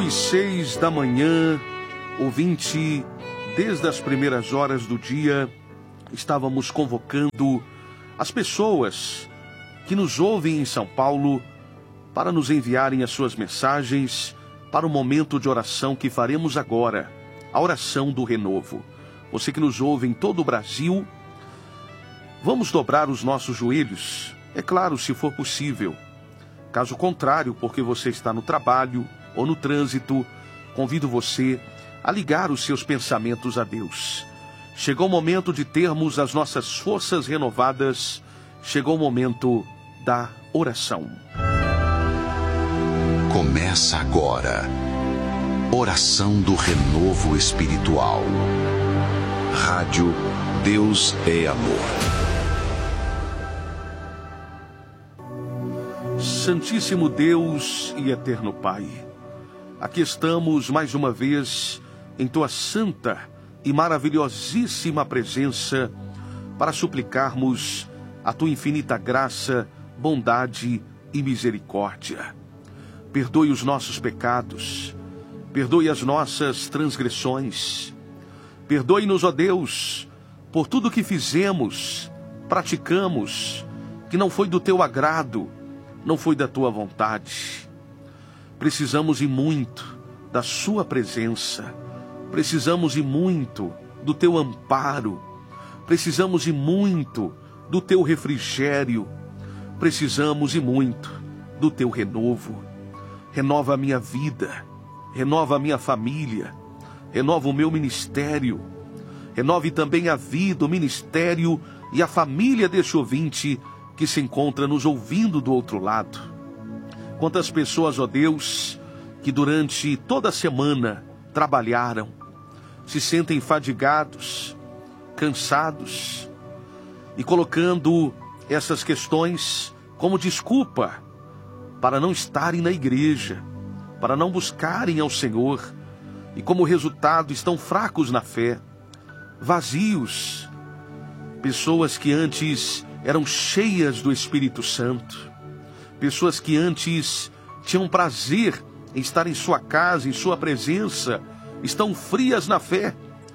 8h06 da manhã, ouvinte, desde as primeiras horas do dia, estávamos convocando as pessoas que nos ouvem em São Paulo para nos enviarem as suas mensagens para o momento de oração que faremos agora, a oração do renovo. Você que nos ouve em todo o Brasil, vamos dobrar os nossos joelhos, é claro, se for possível. Caso contrário, porque você está no trabalho ou no trânsito, convido você a ligar os seus pensamentos a Deus. Chegou o momento de termos as nossas forças renovadas, chegou o momento da oração. Começa agora, oração do renovo espiritual. Rádio Deus é Amor. Santíssimo Deus e eterno Pai, aqui estamos mais uma vez em Tua santa e maravilhosíssima presença para suplicarmos a Tua infinita graça, bondade e misericórdia. Perdoe os nossos pecados, perdoe as nossas transgressões, perdoe-nos, ó Deus, por tudo que fizemos, praticamos, que não foi do Teu agrado, não foi da Tua vontade. Precisamos e muito da Sua presença, precisamos e muito do Teu amparo, precisamos e muito do Teu refrigério, precisamos e muito do Teu renovo. Renova a minha vida, renova a minha família, renova o meu ministério, renove também a vida, o ministério e a família deste ouvinte que se encontra nos ouvindo do outro lado. Quantas pessoas, ó Deus, que durante toda a semana trabalharam, se sentem fadigados, cansados, e colocando essas questões como desculpa para não estarem na igreja, para não buscarem ao Senhor, e como resultado estão fracos na fé, vazios, pessoas que antes eram cheias do Espírito Santo, pessoas que antes tinham prazer em estar em sua casa, em sua presença, estão frias na fé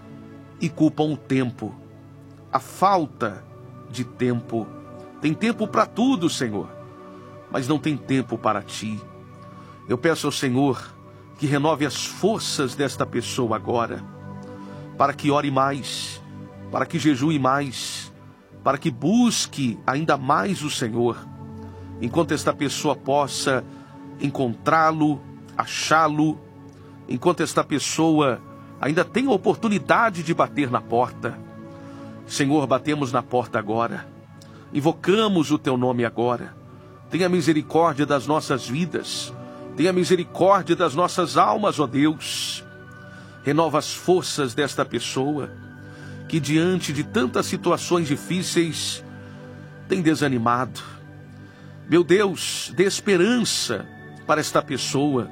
e culpam o tempo, a falta de tempo. Tem tempo para tudo, Senhor, mas não tem tempo para Ti. Eu peço ao Senhor que renove as forças desta pessoa agora, para que ore mais, para que jejue mais, para que busque ainda mais o Senhor, enquanto esta pessoa possa encontrá-lo, achá-lo, enquanto esta pessoa ainda tem a oportunidade de bater na porta. Senhor, batemos na porta agora, invocamos o Teu nome agora. Tenha misericórdia das nossas vidas, tenha misericórdia das nossas almas, ó Deus. Renova as forças desta pessoa, que diante de tantas situações difíceis tem desanimado. Meu Deus, dê esperança para esta pessoa.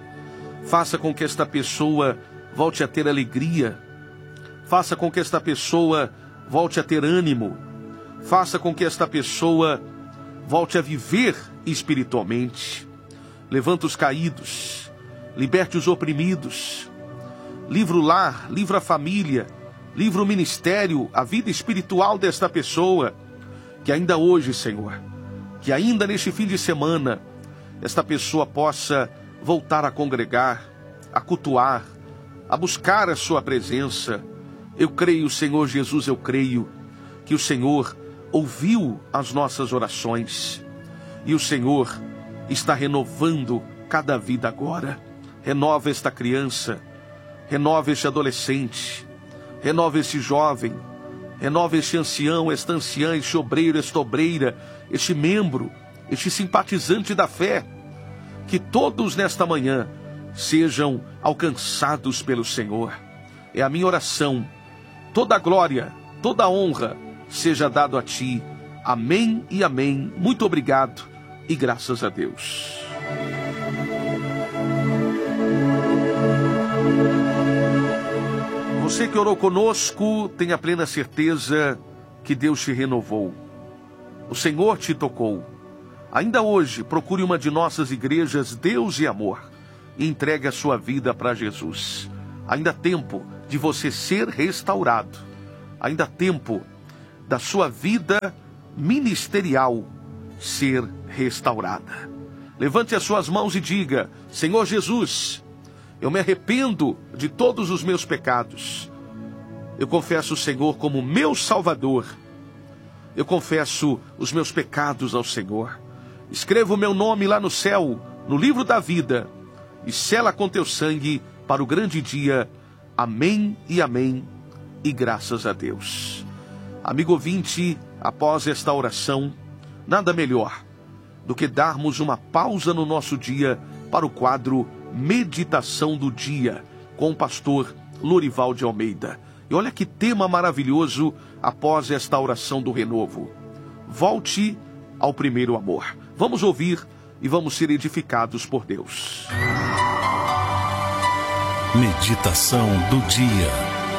Faça com que esta pessoa volte a ter alegria. Faça com que esta pessoa volte a ter ânimo. Faça com que esta pessoa volte a viver espiritualmente. Levanta os caídos, liberte os oprimidos, livra o lar, livra a família, livra o ministério, a vida espiritual desta pessoa, que ainda hoje, Senhor, que ainda neste fim de semana, esta pessoa possa voltar a congregar, a cultuar, a buscar a Sua presença. Eu creio, Senhor Jesus, eu creio que o Senhor ouviu as nossas orações e o Senhor está renovando cada vida agora. Renova esta criança, renova este adolescente, renova este jovem, renova este ancião, esta anciã, este obreiro, esta obreira, este membro, este simpatizante da fé. Que todos nesta manhã sejam alcançados pelo Senhor. É a minha oração. Toda a glória, toda a honra seja dado a Ti. Amém e amém. Muito obrigado e graças a Deus. Você que orou conosco, tenha plena certeza que Deus te renovou. O Senhor te tocou. Ainda hoje, procure uma de nossas igrejas Deus e Amor. e entregue a sua vida para Jesus. Ainda há tempo de você ser restaurado. Ainda há tempo da sua vida ministerial ser restaurada. Levante as suas mãos e diga: Senhor Jesus, eu me arrependo de todos os meus pecados. Eu confesso o Senhor como meu Salvador. Eu confesso os meus pecados ao Senhor. Escreva o meu nome lá no céu, no livro da vida, e sela com teu sangue para o grande dia. Amém e amém, e graças a Deus. Amigo ouvinte, após esta oração, nada melhor do que darmos uma pausa no nosso dia para o quadro Meditação do Dia, com o pastor Lorival de Almeida. E olha que tema maravilhoso após esta oração do renovo. Volte ao primeiro amor. Vamos ouvir e vamos ser edificados por Deus. Meditação do dia.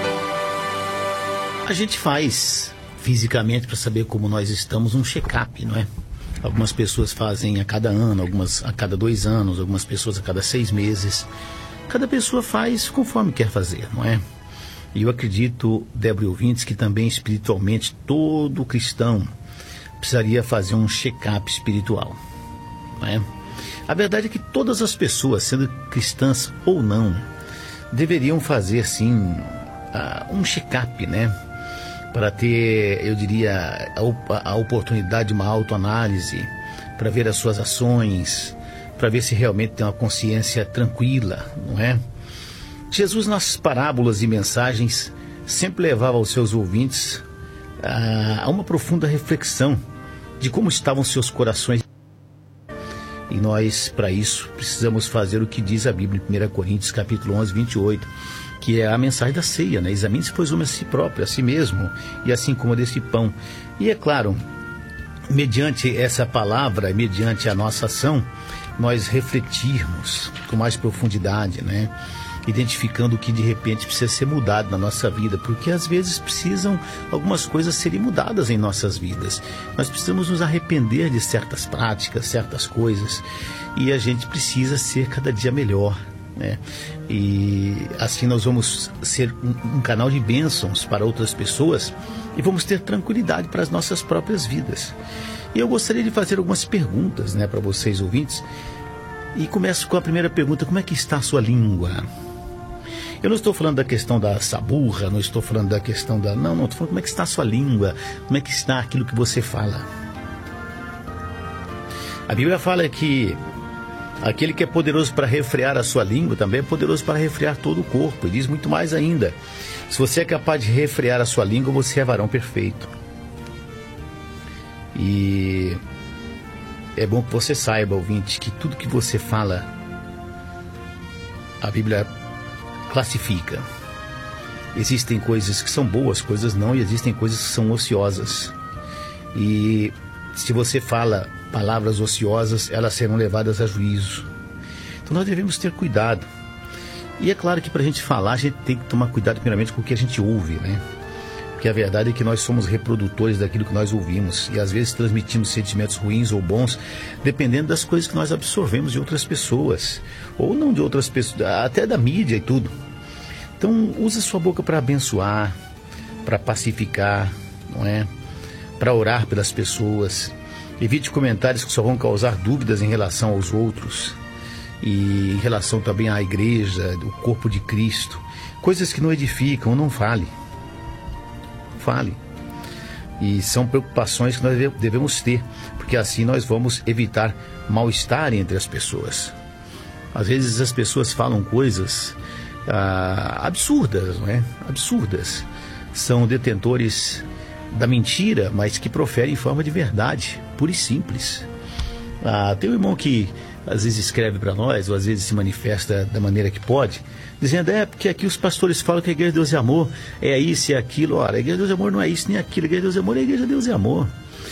A gente faz fisicamente para saber como nós estamos um check-up, não é? Algumas pessoas fazem a cada ano, algumas a cada 2 anos, algumas pessoas a cada 6 meses. Cada pessoa faz conforme quer fazer, não é? E eu acredito, Débora e ouvintes, que também espiritualmente todo cristão precisaria fazer um check-up espiritual, não é? A verdade é que todas as pessoas, sendo cristãs ou não, deveriam fazer sim um check-up, né? Para ter, eu diria, a oportunidade de uma autoanálise, para ver as suas ações, para ver se realmente tem uma consciência tranquila, não é? Jesus, nas parábolas e mensagens, sempre levava aos seus ouvintes a uma profunda reflexão de como estavam seus corações. E nós, para isso, precisamos fazer o que diz a Bíblia em 1 Coríntios, capítulo 11, 28, que é a mensagem da ceia, né? Examine-se, pois, o homem a si próprio, a si mesmo, e assim como desse pão. E é claro, mediante essa palavra, mediante a nossa ação, nós refletirmos com mais profundidade, né? Identificando o que de repente precisa ser mudado na nossa vida, porque às vezes precisam algumas coisas serem mudadas em nossas vidas. Nós precisamos nos arrepender de certas práticas, certas coisas, e a gente precisa ser cada dia melhor, né? E assim nós vamos ser um canal de bênçãos para outras pessoas e vamos ter tranquilidade para as nossas próprias vidas. E eu gostaria de fazer algumas perguntas, né, para vocês ouvintes, e começo com a primeira pergunta: como é que está a sua língua? Eu não estou falando da questão da saburra, não estou falando da questão da... Não, estou falando como é que está a sua língua, como é que está aquilo que você fala. A Bíblia fala que aquele que é poderoso para refrear a sua língua também é poderoso para refrear todo o corpo. E diz muito mais ainda: se você é capaz de refrear a sua língua, você é varão perfeito. E é bom que você saiba, ouvinte, que tudo que você fala, a Bíblia classifica. Existem coisas que são boas, coisas não, e existem coisas que são ociosas. E se você fala palavras ociosas, elas serão levadas a juízo. Então nós devemos ter cuidado. E é claro que para a gente falar, a gente tem que tomar cuidado primeiramente com o que a gente ouve, né? Porque a verdade é que nós somos reprodutores daquilo que nós ouvimos, e às vezes transmitimos sentimentos ruins ou bons, dependendo das coisas que nós absorvemos de outras pessoas, ou não de outras pessoas, até da mídia e tudo. Então use a sua boca para abençoar, para pacificar, não é? Para orar pelas pessoas. Evite comentários que só vão causar dúvidas em relação aos outros, e em relação também à igreja, o corpo de Cristo. Coisas que não edificam, não fale. Fale. E são preocupações que nós devemos ter, porque assim nós vamos evitar mal-estar entre as pessoas. Às vezes as pessoas falam coisas absurdas, não é? Absurdas. São detentores da mentira, mas que proferem em forma de verdade, pura e simples. Tem um irmão que às vezes escreve para nós, ou às vezes se manifesta da maneira que pode, dizendo: porque aqui os pastores falam que a igreja de Deus é amor, é isso e aquilo. Ora, a igreja de Deus é amor não é isso nem aquilo, a igreja de Deus é amor é a igreja de Deus é amor.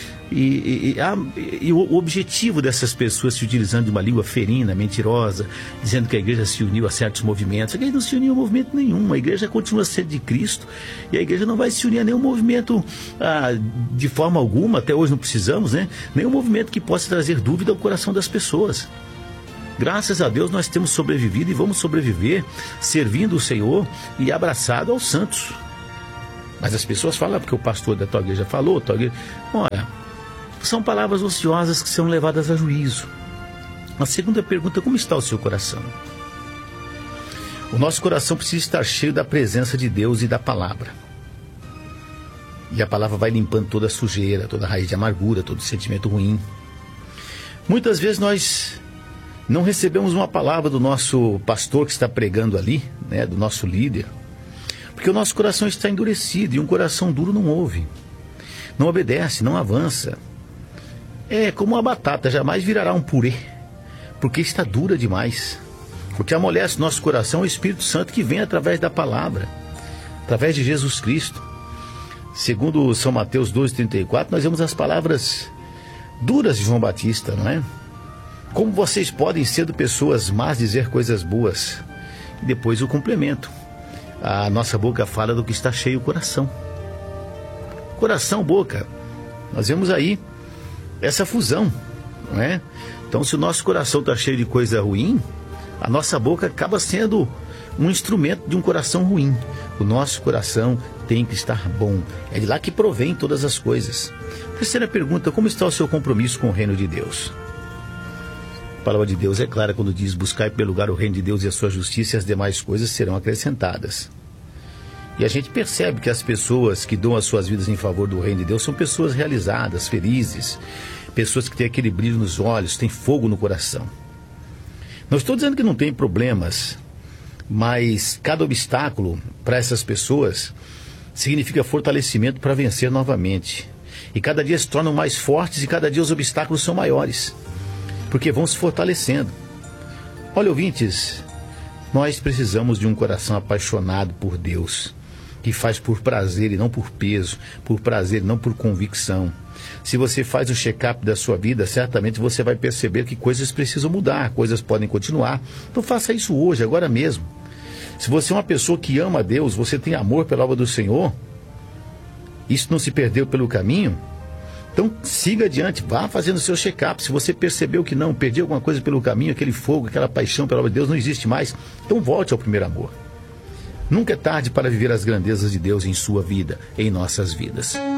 E o objetivo dessas pessoas se utilizando de uma língua ferina, mentirosa, dizendo que a igreja se uniu a certos movimentos. A igreja não se uniu a movimento nenhum. A igreja continua sendo de Cristo, e a igreja não vai se unir a nenhum movimento de forma alguma. Até hoje não precisamos, né? Nenhum movimento que possa trazer dúvida ao coração das pessoas. Graças a Deus nós temos sobrevivido e vamos sobreviver servindo o Senhor e abraçado aos santos. Mas as pessoas falam, porque o pastor da tua igreja falou, olha, são palavras ociosas que são levadas a juízo. A segunda pergunta, como está o seu coração? O nosso coração precisa estar cheio da presença de Deus e da palavra. E a palavra vai limpando toda a sujeira, toda a raiz de amargura, todo sentimento ruim. Muitas vezes nós não recebemos uma palavra do nosso pastor que está pregando ali, né, do nosso líder, porque o nosso coração está endurecido e um coração duro não ouve, não obedece, não avança. É como uma batata, jamais virará um purê, porque está dura demais. O que amolece nosso coração é o Espírito Santo que vem através da palavra, através de Jesus Cristo. Segundo São Mateus 12,34, nós vemos as palavras duras de João Batista, não é? Como vocês podem, sendo pessoas más, dizer coisas boas? E depois o complemento. A nossa boca fala do que está cheio o coração. Coração, boca. Nós vemos aí essa fusão, não é? Então, se o nosso coração está cheio de coisa ruim, a nossa boca acaba sendo um instrumento de um coração ruim. O nosso coração tem que estar bom. É de lá que provém todas as coisas. Terceira pergunta, como está o seu compromisso com o reino de Deus? A palavra de Deus é clara quando diz: buscai pelo lugar o reino de Deus e a sua justiça, e as demais coisas serão acrescentadas. E a gente percebe que as pessoas que dão as suas vidas em favor do reino de Deus são pessoas realizadas, felizes, pessoas que têm aquele brilho nos olhos, têm fogo no coração. Não estou dizendo que não tem problemas, mas cada obstáculo para essas pessoas significa fortalecimento para vencer novamente. E cada dia se tornam mais fortes e cada dia os obstáculos são maiores, porque vão se fortalecendo. Olha, ouvintes, nós precisamos de um coração apaixonado por Deus, que faz por prazer e não por peso, por prazer e não por convicção. Se você faz o check-up da sua vida, certamente você vai perceber que coisas precisam mudar, coisas podem continuar. Então faça isso hoje, agora mesmo. Se você é uma pessoa que ama a Deus, você tem amor pela obra do Senhor, isso não se perdeu pelo caminho, então siga adiante, vá fazendo o seu check-up. Se você percebeu que não, perdeu alguma coisa pelo caminho, aquele fogo, aquela paixão pela obra de Deus não existe mais, então volte ao primeiro amor. Nunca é tarde para viver as grandezas de Deus em sua vida, em nossas vidas.